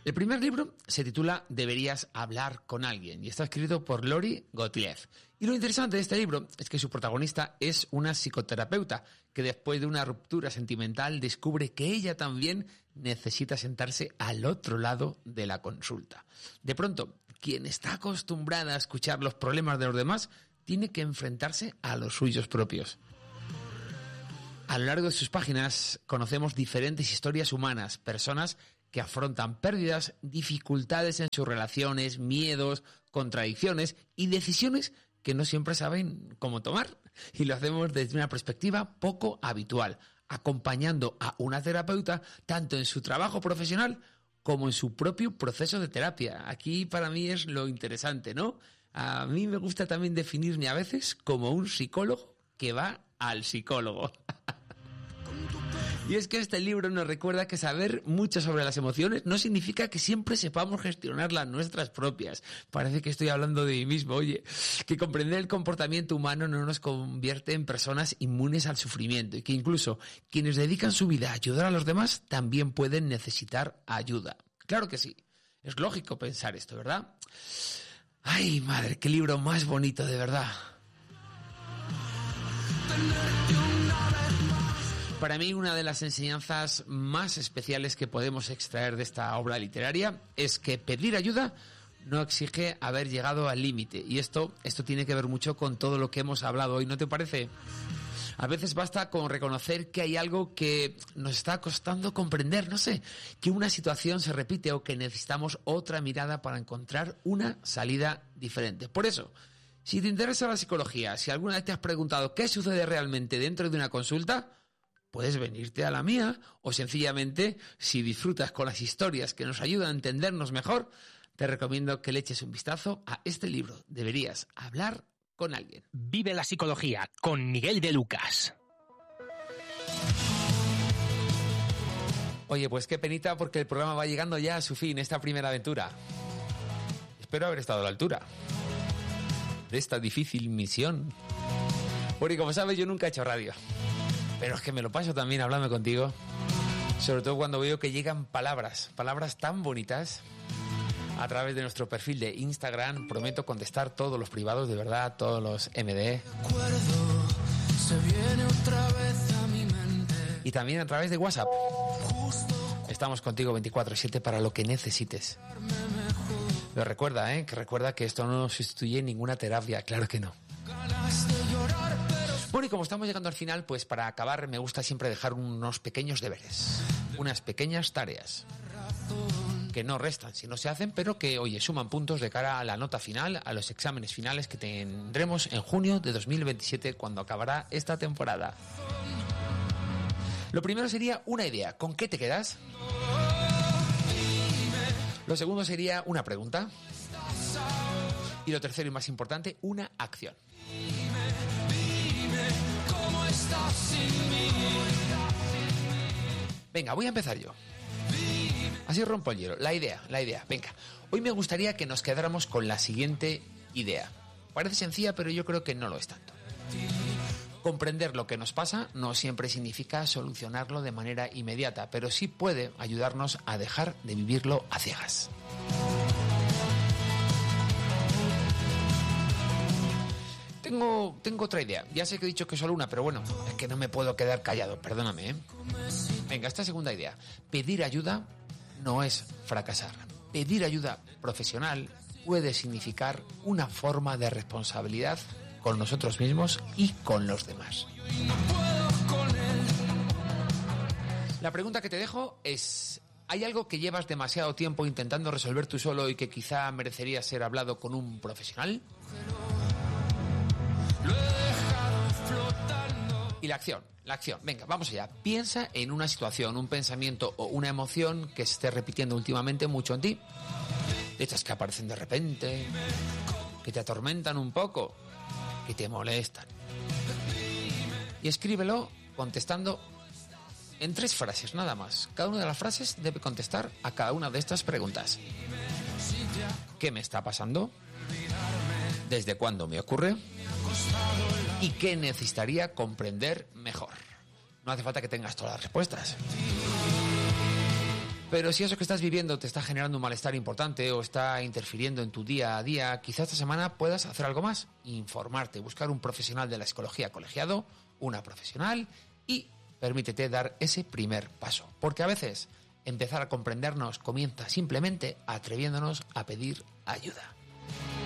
El primer libro se titula Deberías hablar con alguien y está escrito por Lori Gottlieb. Y lo interesante de este libro es que su protagonista es una psicoterapeuta que después de una ruptura sentimental descubre que ella también necesita sentarse al otro lado de la consulta. De pronto, quien está acostumbrada a escuchar los problemas de los demás tiene que enfrentarse a los suyos propios. A lo largo de sus páginas conocemos diferentes historias humanas, personas que afrontan pérdidas, dificultades en sus relaciones, miedos, contradicciones y decisiones que no siempre saben cómo tomar. Y lo hacemos desde una perspectiva poco habitual, acompañando a una terapeuta tanto en su trabajo profesional como en su propio proceso de terapia. Aquí para mí es lo interesante, ¿no? A mí me gusta también definirme a veces como un psicólogo que va al psicólogo. Y es que este libro nos recuerda que saber mucho sobre las emociones no significa que siempre sepamos gestionar las nuestras propias. Parece que estoy hablando de mí mismo, oye. Que comprender el comportamiento humano no nos convierte en personas inmunes al sufrimiento y que incluso quienes dedican su vida a ayudar a los demás también pueden necesitar ayuda. Claro que sí. Es lógico pensar esto, ¿verdad? Ay, madre, qué libro más bonito, de verdad. Para mí, una de las enseñanzas más especiales que podemos extraer de esta obra literaria es que pedir ayuda no exige haber llegado al límite. Y esto tiene que ver mucho con todo lo que hemos hablado hoy, ¿no te parece? A veces basta con reconocer que hay algo que nos está costando comprender, no sé, que una situación se repite o que necesitamos otra mirada para encontrar una salida diferente. Por eso, si te interesa la psicología, si alguna vez te has preguntado qué sucede realmente dentro de una consulta, puedes venirte a la mía o sencillamente, si disfrutas con las historias que nos ayudan a entendernos mejor, te recomiendo que le eches un vistazo a este libro. Deberías hablar con alguien. Vive la psicología con Miguel de Lucas. Oye, pues qué penita porque el programa va llegando ya a su fin, esta primera aventura. Espero haber estado a la altura de esta difícil misión. Porque como sabes, yo nunca he hecho radio. Pero es que me lo paso también hablando contigo. Sobre todo cuando veo que llegan palabras tan bonitas. A través de nuestro perfil de Instagram prometo contestar todos los privados, de verdad, todos los MD. Y también a través de WhatsApp. Estamos contigo 24/7 para lo que necesites. Pero recuerda que esto no sustituye ninguna terapia, claro que no. Bueno, y como estamos llegando al final, pues para acabar me gusta siempre dejar unos pequeños deberes, unas pequeñas tareas que no restan si no se hacen, pero que, oye, suman puntos de cara a la nota final, a los exámenes finales que tendremos en junio de 2027 cuando acabará esta temporada. Lo primero sería una idea. ¿Con qué te quedas? Lo segundo sería una pregunta. Y lo tercero y más importante, una acción. Venga, voy a empezar yo. Así rompo el hielo. La idea. Venga, hoy me gustaría que nos quedáramos con la siguiente idea. Parece sencilla, pero yo creo que no lo es tanto. Comprender lo que nos pasa no siempre significa solucionarlo de manera inmediata, pero sí puede ayudarnos a dejar de vivirlo a ciegas. Tengo otra idea. Ya sé que he dicho que solo una, pero bueno, es que no me puedo quedar callado, perdóname, ¿eh? Venga, esta segunda idea. Pedir ayuda no es fracasar. Pedir ayuda profesional puede significar una forma de responsabilidad con nosotros mismos y con los demás. La pregunta que te dejo es: ¿hay algo que llevas demasiado tiempo intentando resolver tú solo y que quizá merecería ser hablado con un profesional? Y la acción. Venga, vamos allá. Piensa en una situación, un pensamiento o una emoción que se esté repitiendo últimamente mucho en ti. De estas que aparecen de repente, que te atormentan un poco, que te molestan. Y escríbelo contestando en 3 frases, nada más. Cada una de las frases debe contestar a cada una de estas preguntas. ¿Qué me está pasando? ¿Desde cuándo me ocurre? ¿Y qué necesitaría comprender mejor? No hace falta que tengas todas las respuestas. Pero si eso que estás viviendo te está generando un malestar importante o está interfiriendo en tu día a día, quizás esta semana puedas hacer algo más, informarte, buscar un profesional de la psicología colegiado, una profesional, y permítete dar ese primer paso. Porque a veces empezar a comprendernos comienza simplemente atreviéndonos a pedir ayuda.